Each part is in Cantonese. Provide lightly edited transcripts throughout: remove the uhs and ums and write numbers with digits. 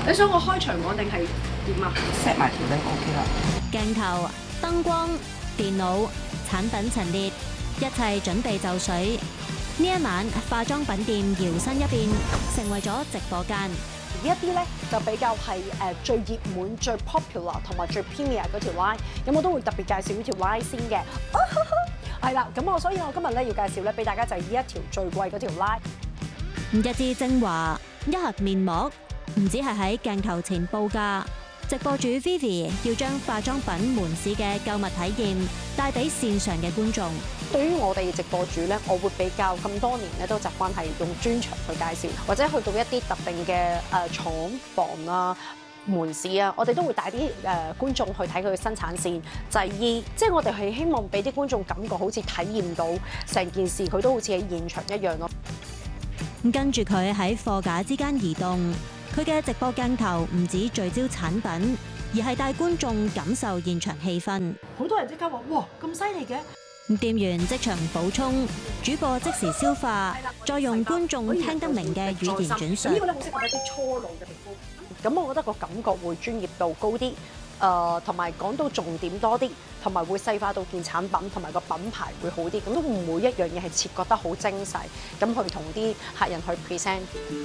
你想我開長網定係點啊 set 埋條 link OK 啦。 鏡頭、燈光、電腦、產品陳列，一切準備就緒。呢一晚，化妝品店搖身一變，成為咗直播間。 呢一啲咧就比較係最熱門、最 popular 同埋最 premier 嗰條 line，咁我都會特別介紹呢條 line 先嘅。係啦，咁所以我今日咧要介紹咧俾大家就係呢一條最貴嗰條 line。 一支精華，一盒面膜，唔止係喺鏡頭前報價。直播主 Vivi 要將化妝品門市嘅購物體驗帶俾線上嘅觀眾。 對於我哋直播主咧，我會比較咁多年咧都習慣係用專場去介紹，或者去到一啲特定嘅廠房啊、門市啊，我哋都會帶啲觀眾去睇佢嘅生產線。就係即係我哋係希望俾啲觀眾感覺好似體驗到成件事，佢都好似喺現場一樣咯。 跟住佢喺貨架之間移動，佢嘅直播鏡頭唔止聚焦產品，而係帶觀眾感受現場氣氛。 好多人即刻話：哇，咁犀利嘅！ 店員即場補充，主播即時消化，再用觀眾聽得明嘅語言轉述。 呢個咧好適合一啲初老嘅皮膚。咁我覺得個感覺會專業度高啲，同埋講到重點多啲，同埋會細化到件產品同埋個品牌會好啲。咁都每一樣嘢係切割得好精細，咁去同啲客人去 present。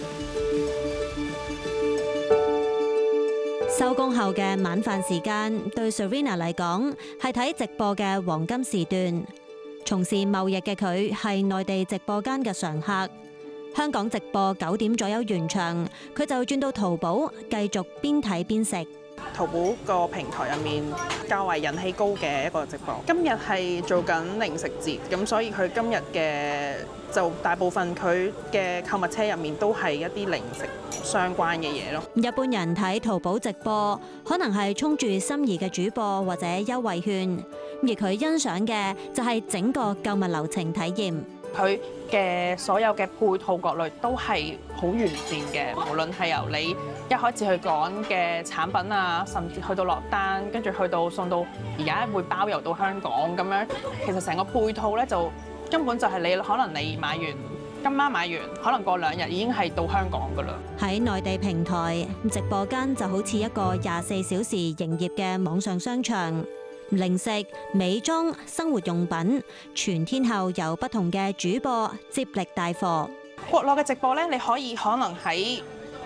收工後嘅晚飯時間，對 Serena 嚟講係睇直播嘅黃金時段。從事貿易嘅佢係內地直播間嘅常客。香港直播9點左右完場，佢就轉到淘寶繼續邊睇邊食。 淘寶個平台入面較為人氣高嘅一個直播。今日係做緊零食節，咁所以佢今日嘅就大部分佢嘅購物車入面都係一啲零食相關嘅嘢咯。 一般人睇淘寶直播，可能係衝住心儀嘅主播或者優惠券，而佢欣賞嘅就係整個購物流程體驗。 佢嘅所有嘅配套各類都係好完善嘅，無論係由你一開始去講嘅產品啊，甚至去到落單，跟住去到送到而家會包郵到香港咁樣，其實成個配套咧就根本就係你可能你買完今晚買完，可能過2日已經係到香港㗎啦。喺內地平台直播間就好似一個24小時營業嘅網上商場。零食、美妝、生活用品，全天候由不同嘅主播接力帶貨。 國內嘅直播咧，你可能喺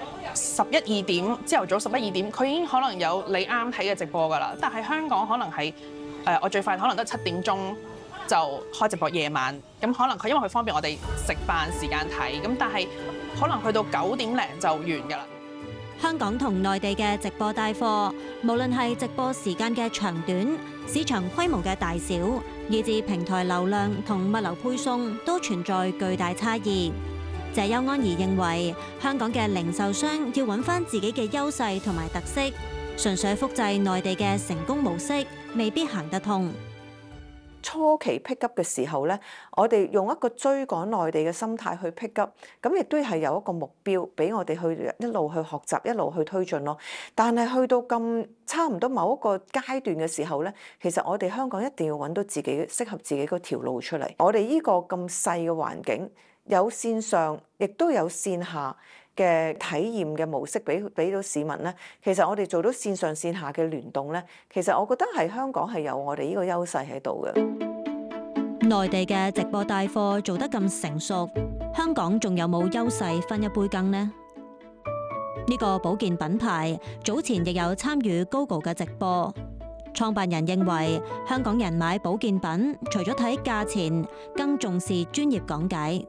11、2點，朝頭早11、2點，佢已經可能有你啱睇嘅直播㗎啦。但係香港可能係我最快可能得7點鐘就開直播，夜晚咁可能佢因為佢方便我哋食飯時間睇，咁但係可能去到9點零就完㗎啦。 香港同內地嘅直播帶貨，無論係直播時間嘅長短、市場規模嘅大小，以至平台流量同物流配送，都存在巨大差異。謝邱安儀認為，香港嘅零售商要揾返自己嘅優勢同埋特色，純粹複製內地嘅成功模式，未必行得通。 初期 pick up 嘅時候咧，我哋用一個追趕內地嘅心態去 pick up，咁亦都係有一個目標俾我哋去一路去學習，一路去推進咯。但係去到咁差唔多某一個階段嘅時候咧，其實我哋香港一定要揾到自己適合自己嗰條路出嚟。我哋呢個咁細嘅環境，有線上亦都有線下嘅體驗嘅模式俾到市民咧，其實我哋做到線上線下嘅聯動咧，其實我覺得係香港係有我哋呢個優勢喺度嘅。 內地嘅直播帶貨做得咁成熟，香港仲有冇優勢分一杯羹呢？呢個保健品牌早前亦有參與 Google 嘅直播，創辦人認為香港人買保健品除咗睇價錢，更重視專業講解。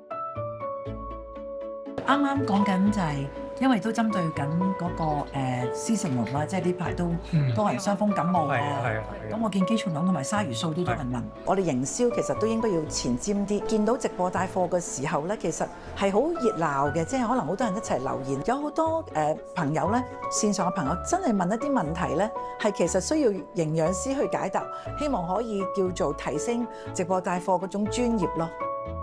啱啱講緊就係，因為都針對緊嗰個seasonal啦，即係呢排都多人傷風感冒啊。咁我見肌蟲卵同埋鯊魚素都多人問。我哋營銷其實都應該要前瞻啲。見到直播帶貨嘅時候咧，其實係好熱鬧嘅，即係可能好多人一齊留言。有好多朋友咧，線上嘅朋友真係問一啲問題咧，係其實需要營養師去解答，希望可以叫做提升直播帶貨嗰種專業咯。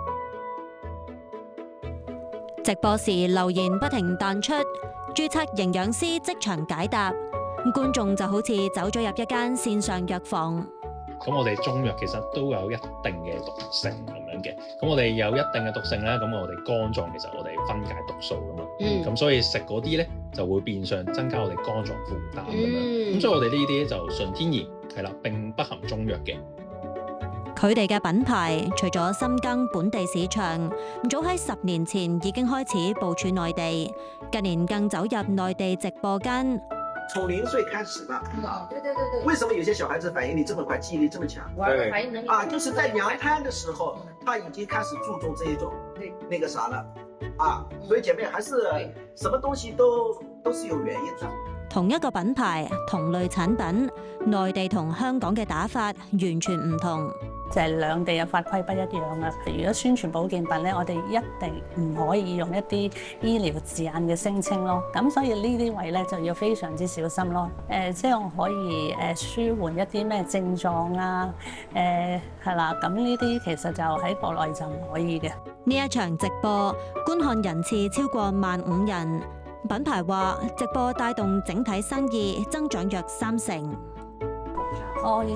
直播時留言不停彈出，註冊營養師即場解答，觀眾就好似走咗入一間線上藥房。 咁我哋中藥其實都有一定嘅毒性咁樣嘅，咁我哋有一定嘅毒性咧，咁我哋肝臟其實我哋分解毒素噶嘛，咁所以食嗰啲咧就會變相增加我哋肝臟負擔咁樣。咁所以我哋呢啲就純天然係啦，並不含中藥嘅。 佢哋嘅品牌除咗深耕本地市場，早喺10年前已經開始部署內地，近年更走入內地直播間。 從0歲開始的，對。為什麼有些小孩子反應力這麼快，記憶力這麼強？ 對，反應能力啊，就是在娘胎的時候，他已經開始注重這一種那個啥了，啊，所以姐妹還是什麼東西都是有原因的。 同一個品牌，同類產品，內地同香港嘅打法完全唔同。 就係兩地嘅法規不一樣啊！如果宣傳保健品咧，我哋一定唔可以用一啲醫療字眼嘅聲稱咯。咁所以呢啲位咧就要非常之小心咯。即係我可以舒緩一啲咩症狀啊？係啦，咁呢啲其實就喺國內就唔可以嘅。 呢一場直播觀看人次超過15000人，品牌話直播帶動整體生意增長約30%。 我亦